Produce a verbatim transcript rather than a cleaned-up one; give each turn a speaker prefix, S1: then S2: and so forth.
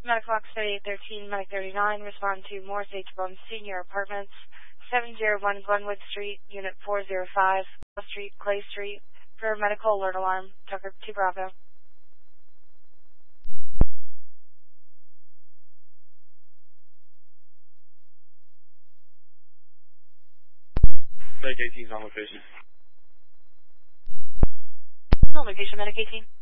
S1: Medical Officer eight thirteen, Medic thirty-nine, respond to Morse H. Bum Senior Apartments, seven oh one Glenwood Street, Unit four oh five, Street, Clay Street, for medical alert alarm. Tucker to Bravo.
S2: Medic eighteen is on location.
S1: On location, Medic eighteen.